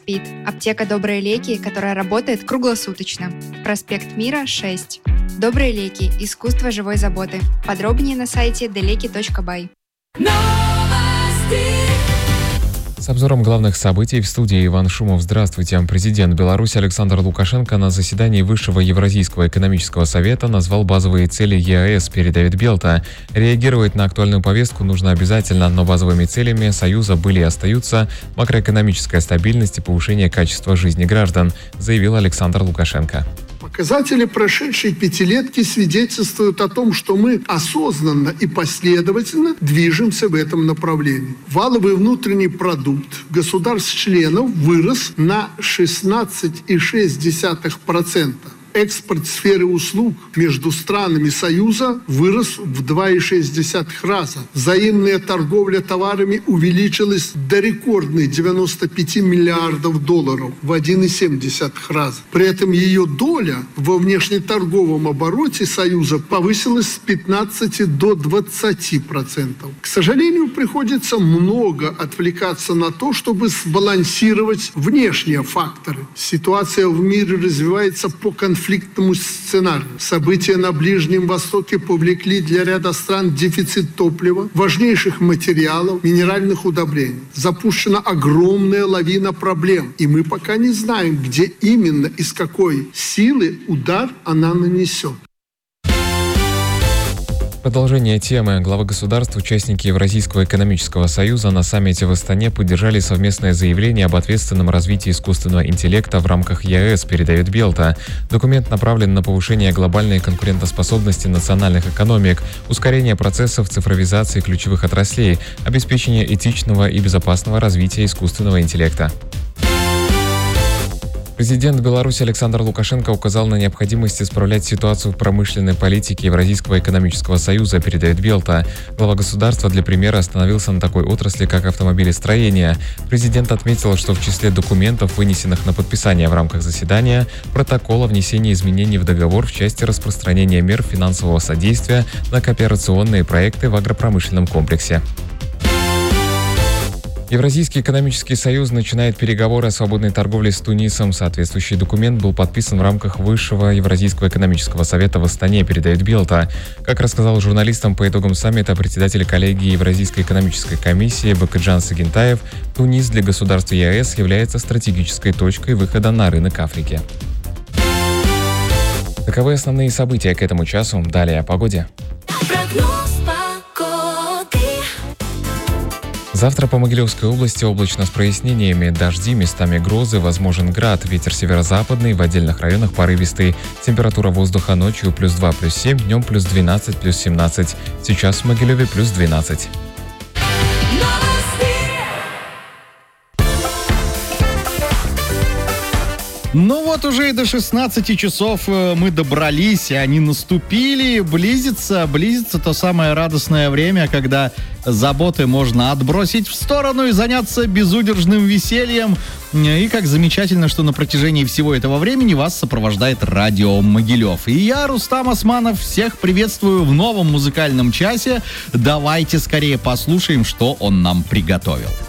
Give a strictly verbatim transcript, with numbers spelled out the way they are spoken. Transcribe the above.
спит. Аптека «Добрые леки», которая работает круглосуточно. Проспект Мира, шесть. «Добрые леки. Искусство живой заботы». Подробнее на сайте делеки точка бай. С обзором главных событий в студии Иван Шумов. Здравствуйте. Президент Беларуси Александр Лукашенко на заседании Высшего Евразийского экономического совета назвал базовые цели ЕАЭС, передает Белта. Реагировать на актуальную повестку нужно обязательно, но базовыми целями Союза были и остаются макроэкономическая стабильность и повышение качества жизни граждан, заявил Александр Лукашенко. Показатели прошедшей пятилетки свидетельствуют о том, что мы осознанно и последовательно движемся в этом направлении. Валовый внутренний продукт государств-членов вырос на шестнадцать целых шесть десятых процента. Экспорт сферы услуг между странами Союза вырос в два целых шесть десятых раза. Взаимная торговля товарами увеличилась до рекордных девяноста пяти миллиардов долларов в один целых семь десятых раза. При этом ее доля во внешнеторговом обороте Союза повысилась с пятнадцати до двадцати процентов. К сожалению, приходится много отвлекаться на то, чтобы сбалансировать внешние факторы. Ситуация в мире развивается по конфликту. конфликтному сценарию. События на Ближнем Востоке повлекли для ряда стран дефицит топлива, важнейших материалов, минеральных удобрений. Запущена огромная лавина проблем, и мы пока не знаем, где именно и с какой силы удар она нанесет. Продолжение темы. Главы государств, участники Евразийского экономического союза на саммите в Астане поддержали совместное заявление об ответственном развитии искусственного интеллекта в рамках ЕАЭС, передает Белта. Документ направлен на повышение глобальной конкурентоспособности национальных экономик, ускорение процессов цифровизации ключевых отраслей, обеспечение этичного и безопасного развития искусственного интеллекта. Президент Беларуси Александр Лукашенко указал на необходимость исправлять ситуацию в промышленной политике Евразийского экономического союза, передает Белта. Глава государства для примера остановился на такой отрасли, как автомобилестроение. Президент отметил, что в числе документов, вынесенных на подписание в рамках заседания, протокол о внесении изменений в договор в части распространения мер финансового содействия на кооперационные проекты в агропромышленном комплексе. Евразийский экономический союз начинает переговоры о свободной торговле с Тунисом. Соответствующий документ был подписан в рамках Высшего Евразийского экономического совета в Астане, передает Белта. Как рассказал журналистам по итогам саммита председатель коллегии Евразийской экономической комиссии Бакытжан Сагентаев, Тунис для государств ЕАЭС является стратегической точкой выхода на рынок Африки. Таковы основные события к этому часу. Далее о погоде. Завтра по Могилевской области облачно с прояснениями, дожди, местами грозы, возможен град, ветер северо-западный, в отдельных районах порывистый. Температура воздуха ночью плюс два, плюс семь, днем плюс двенадцать, плюс семнадцать. Сейчас в Могилеве плюс двенадцать. Ну вот уже и до шестнадцати часов мы добрались, и они наступили. Близится, близится то самое радостное время, когда заботы можно отбросить в сторону и заняться безудержным весельем. И как замечательно, что на протяжении всего этого времени вас сопровождает радио Могилев. И я, Рустам Османов, всех приветствую в новом музыкальном часе. Давайте скорее послушаем, что он нам приготовил.